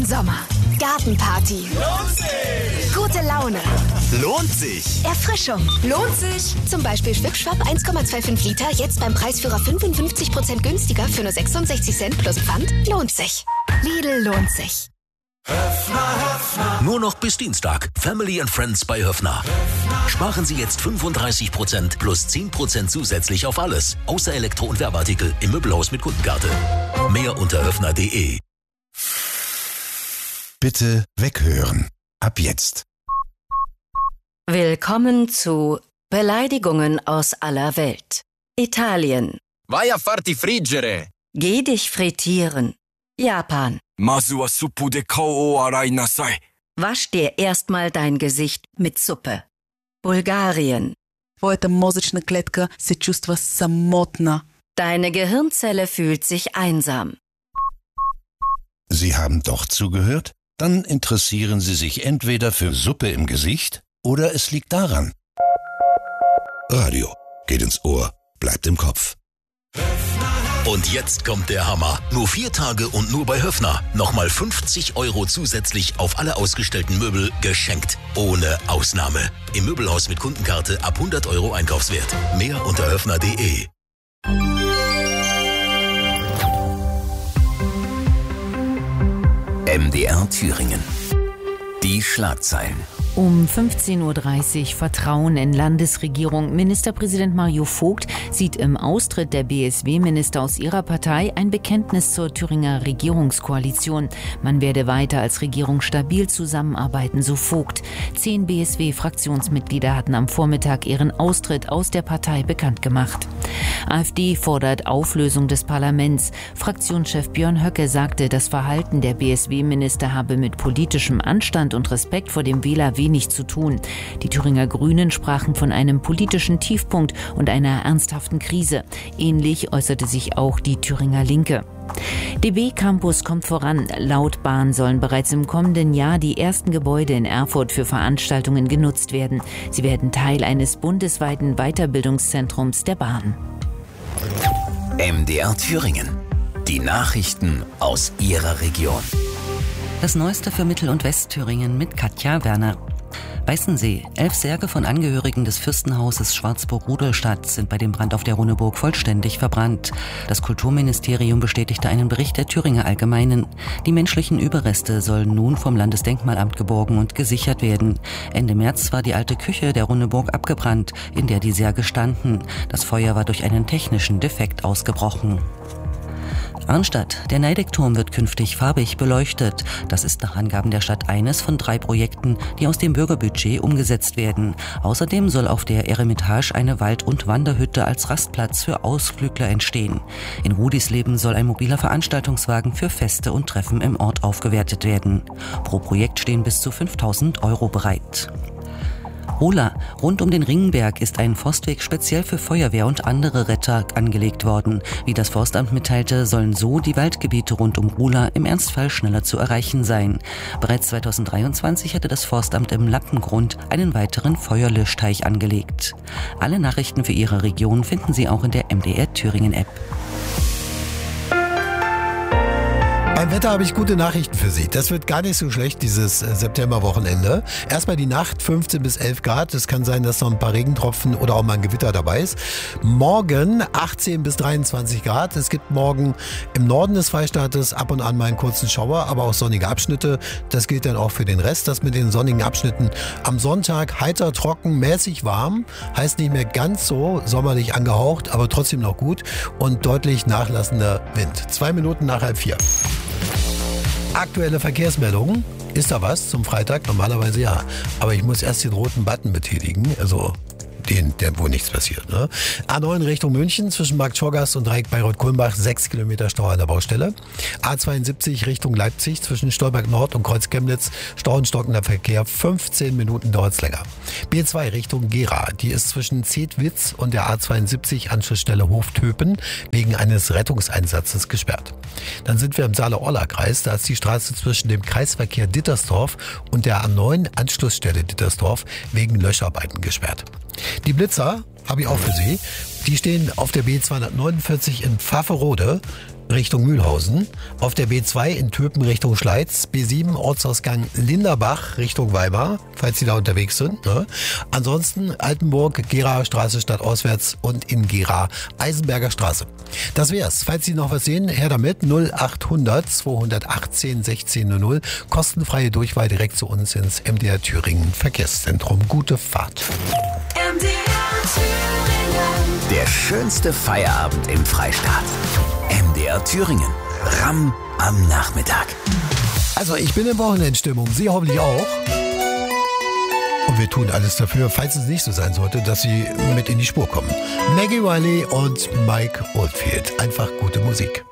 Sommer. Gartenparty. Lohnt sich! Gute Laune. Lohnt sich! Erfrischung. Lohnt sich! Zum Beispiel Schwipschwapp 1,25 Liter, jetzt beim Preisführer 55% günstiger für nur 66 Cent plus Pfand. Lohnt sich. Lidl lohnt sich. Höffner. Nur noch bis Dienstag. Family and Friends bei Höffner. Sparen Sie jetzt 35% plus 10% zusätzlich auf alles. Außer Elektro- und Werbeartikel im Möbelhaus mit Kundenkarte. Mehr unter höffner.de. Bitte weghören. Ab jetzt. Willkommen zu Beleidigungen aus aller Welt. Italien. Vai a farti friggere. Geh dich frittieren. Japan. Masu wa suppu de kao o arai nasai. Wasch dir erstmal dein Gesicht mit Suppe. Bulgarien. Твоята мозъчна клетка се чувства самотна. Deine Gehirnzelle fühlt sich einsam. Sie haben doch zugehört? Dann interessieren Sie sich entweder für Suppe im Gesicht oder es liegt daran. Radio geht ins Ohr, bleibt im Kopf. Und jetzt kommt der Hammer. Nur 4 Tage und nur bei Höffner. Nochmal 50 € zusätzlich auf alle ausgestellten Möbel geschenkt. Ohne Ausnahme. Im Möbelhaus mit Kundenkarte ab 100 € Einkaufswert. Mehr unter höffner.de. MDR Thüringen. Die Schlagzeilen. Um 15.30 Uhr Vertrauen in Landesregierung. Ministerpräsident Mario Vogt sieht im Austritt der BSW-Minister aus ihrer Partei ein Bekenntnis zur Thüringer Regierungskoalition. Man werde weiter als Regierung stabil zusammenarbeiten, so Vogt. 10 BSW-Fraktionsmitglieder hatten am Vormittag ihren Austritt aus der Partei bekannt gemacht. AfD fordert Auflösung des Parlaments. Fraktionschef Björn Höcke sagte, das Verhalten der BSW-Minister habe mit politischem Anstand und Respekt vor dem Wähler wenig zu tun. Die Thüringer Grünen sprachen von einem politischen Tiefpunkt und einer ernsthaften Krise. Ähnlich äußerte sich auch die Thüringer Linke. DB Campus kommt voran. Laut Bahn sollen bereits im kommenden Jahr die ersten Gebäude in Erfurt für Veranstaltungen genutzt werden. Sie werden Teil eines bundesweiten Weiterbildungszentrums der Bahn. MDR Thüringen. Die Nachrichten aus Ihrer Region. Das Neueste für Mittel- und Westthüringen mit Katja Werner. Weißensee. 11 Särge von Angehörigen des Fürstenhauses Schwarzburg-Rudolstadt sind bei dem Brand auf der Runeburg vollständig verbrannt. Das Kulturministerium bestätigte einen Bericht der Thüringer Allgemeinen. Die menschlichen Überreste sollen nun vom Landesdenkmalamt geborgen und gesichert werden. Ende März war die alte Küche der Runeburg abgebrannt, in der die Särge standen. Das Feuer war durch einen technischen Defekt ausgebrochen. Arnstadt. Der Neideckturm wird künftig farbig beleuchtet. Das ist nach Angaben der Stadt eines von 3 Projekten, die aus dem Bürgerbudget umgesetzt werden. Außerdem soll auf der Eremitage eine Wald- und Wanderhütte als Rastplatz für Ausflügler entstehen. In Rudisleben soll ein mobiler Veranstaltungswagen für Feste und Treffen im Ort aufgewertet werden. Pro Projekt stehen bis zu 5.000 € bereit. Hola. Rund um den Ringenberg ist ein Forstweg speziell für Feuerwehr und andere Retter angelegt worden. Wie das Forstamt mitteilte, sollen so die Waldgebiete rund um Rula im Ernstfall schneller zu erreichen sein. Bereits 2023 hatte das Forstamt im Lappengrund einen weiteren Feuerlöschteich angelegt. Alle Nachrichten für Ihre Region finden Sie auch in der MDR Thüringen App. Beim Wetter habe ich gute Nachrichten für Sie. Das wird gar nicht so schlecht, dieses Septemberwochenende. Erstmal die Nacht, 15 bis 11 Grad. Es kann sein, dass noch ein paar Regentropfen oder auch mal ein Gewitter dabei ist. Morgen 18 bis 23 Grad. Es gibt morgen im Norden des Freistaates ab und an mal einen kurzen Schauer, aber auch sonnige Abschnitte. Das gilt dann auch für den Rest. Das mit den sonnigen Abschnitten am Sonntag heiter, trocken, mäßig warm. Heißt nicht mehr ganz so sommerlich angehaucht, aber trotzdem noch gut und deutlich nachlassender Wind. 2 Minuten nach 3:30. Aktuelle Verkehrsmeldungen. Ist da was zum Freitag? Normalerweise ja. Aber ich muss erst den roten Button betätigen. Also der, wo nichts passiert. Ne? A9 Richtung München zwischen Marktschorgast und Dreieck Bayreuth-Kulmbach 6 Kilometer Stau an der Baustelle. A72 Richtung Leipzig zwischen Stolberg Nord und Kreuz Chemnitz Stau und stockender Verkehr. 15 Minuten dauert es länger. B2 Richtung Gera. Die ist zwischen Zedwitz und der A72 Anschlussstelle Hoftöpen wegen eines Rettungseinsatzes gesperrt. Dann sind wir im Saale-Orla-Kreis. Da ist die Straße zwischen dem Kreisverkehr Dittersdorf und der A9 Anschlussstelle Dittersdorf wegen Löscharbeiten gesperrt. Die Blitzer habe ich auch für Sie. Die stehen auf der B249 in Pfafferode Richtung Mühlhausen, auf der B2 in Töpen Richtung Schleiz, B7 Ortsausgang Linderbach Richtung Weimar, falls Sie da unterwegs sind. Ne? Ansonsten Altenburg, Gera Straße stadtauswärts und in Gera Eisenberger Straße. Das wär's. Falls Sie noch was sehen, her damit. 0800 218 1600. Kostenfreie Durchwahl direkt zu uns ins MDR Thüringen Verkehrszentrum. Gute Fahrt. MDR Thüringen. Der schönste Feierabend im Freistaat. MDR Thüringen. Ramm am Nachmittag. Also ich bin in Wochenendstimmung. Sie hoffentlich auch. Und wir tun alles dafür, falls es nicht so sein sollte, dass Sie mit in die Spur kommen. Maggie Riley und Mike Oldfield. Einfach gute Musik.